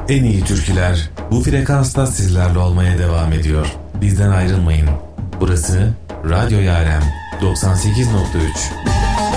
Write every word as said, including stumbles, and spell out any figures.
En iyi türküler bu frekansta sizlerle olmaya devam ediyor. Bizden ayrılmayın. Burası Radyo Yarem doksan sekiz nokta üç.